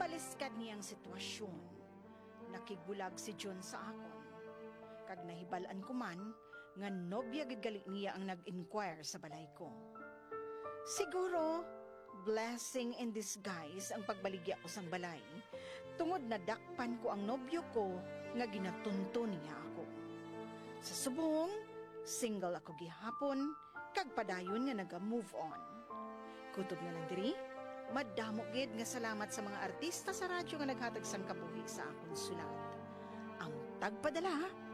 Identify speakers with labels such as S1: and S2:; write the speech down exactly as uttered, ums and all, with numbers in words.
S1: baliskad niyang sitwasyon, nakigbulag si John sa akon. Kag nahibalaan ko man, nga nobya gigali niya ang nag-inquire sa balay ko. Siguro, blessing in disguise ang pagbaligya ko sang balay, tungod na dakpan ko ang nobyo ko nga ginatunto niya ako. Sa subong, single ako gihapon, kag padayon nga naga-move on. Kutob na lang diri, madamo gid nga salamat sa mga artista sa radyo nga naghatag sang kabuhi sa akong sulat. Ang tagpadala,